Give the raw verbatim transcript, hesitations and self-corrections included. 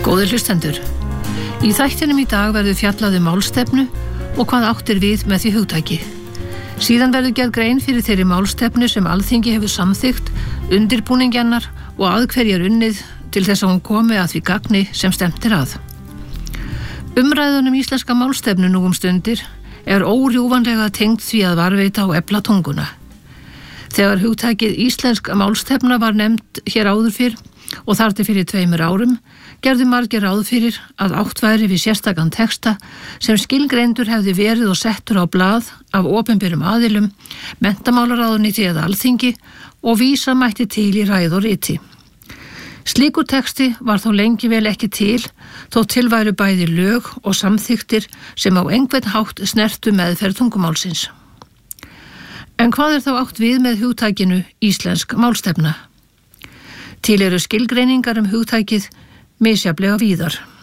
Góðir hlustendur, í þættinum í dag verður fjallað um málstefnu og hvað átt er við með því hugtaki. Síðan verður gerð grein fyrir þeirri málstefnu sem Alþingi hefur samþykkt, undirbúningennar og að hverju er unnið til þess að hún komi að því gagni sem stefnt er að. Umræðan um íslenska málstefnu nú um stundir er órjúfanlega tengd því að varðveita og efla tunguna. Þegar hugtakið íslensk málstefna var nefnt hér áður fyrr og þar til fyrir tveimur árum, gerðu margir ráð fyrir að átt væri við sérstakan texta sem skilgreindur hefði verið og settur á blað af opinberum aðilum, menntamálaráðuneyti eða Alþingi og vísa mætti til í ræðu og riti. Slíkur texti var þó lengi vel ekki til, þó til væru bæði lög og samþykktir sem á einhvern hátt snertu meðferð tungumálsins. En hvað er þá átt við með hugtakinu íslensk málstefna? Til eru skilgreiningar um hugtakið misjafnlega víðar.